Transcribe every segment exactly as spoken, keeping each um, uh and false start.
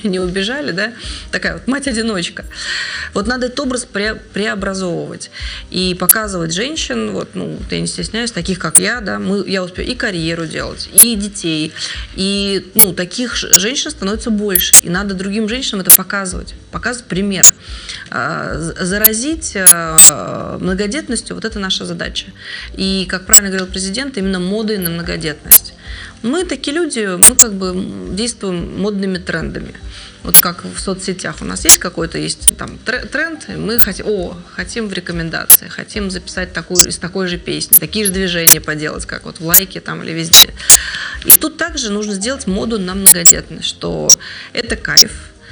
не убежали, да, такая вот мать-одиночка. Вот надо этот образ пре- преобразовывать и показывать женщин, вот, ну, я не стесняюсь, таких, как я, да, мы, я успею и карьеру делать, и детей, и, ну, таких женщин становится больше, и надо другим женщинам это показывать, показывать пример. Заразить многодетностью, вот это наша задача. И, как правильно говорил президент, именно модой на многодетность. Мы такие люди, мы как бы действуем модными трендами. Вот как в соцсетях у нас есть какой-то есть там тренд, и мы хотим, о, хотим в рекомендации, хотим записать такую, из такой же песни, такие же движения поделать, как вот в лайке там или везде. И тут также нужно сделать моду на многодетность, что это кайф,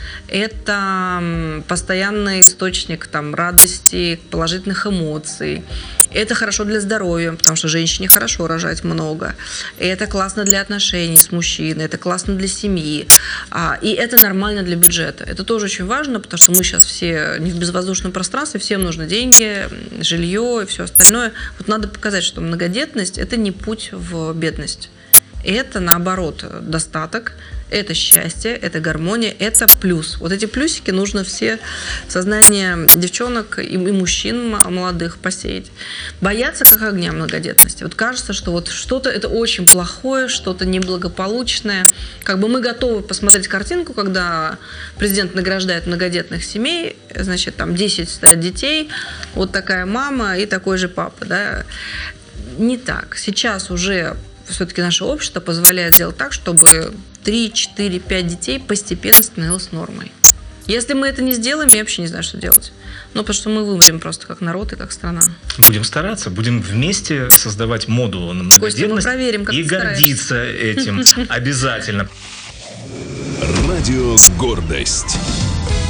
это постоянный источник там, радости, положительных эмоций. Это хорошо для здоровья, потому что женщине хорошо рожать много. Это классно для отношений с мужчиной, это классно для семьи. И это нормально для бюджета. Это тоже очень важно, потому что мы сейчас все не в безвоздушном пространстве, всем нужны деньги, жилье и все остальное. Вот надо показать, что многодетность – это не путь в бедность. Это, наоборот, достаток, это счастье, это гармония, это плюс. Вот эти плюсики нужно все в сознание девчонок и мужчин молодых посеять. Бояться как огня многодетности. Вот кажется, что вот что-то это очень плохое, что-то неблагополучное. Как бы мы готовы посмотреть картинку, когда президент награждает многодетных семей, значит, там десять детей, вот такая мама и такой же папа, да. Не так. Сейчас уже все-таки наше общество позволяет сделать так, чтобы три, четыре, пять детей постепенно становилось нормой. Если мы это не сделаем, я вообще не знаю, что делать. Ну, потому что мы вымрем просто как народ и как страна. Будем стараться, будем вместе создавать моду на многодетность и гордиться этим обязательно. Радио «Гордость».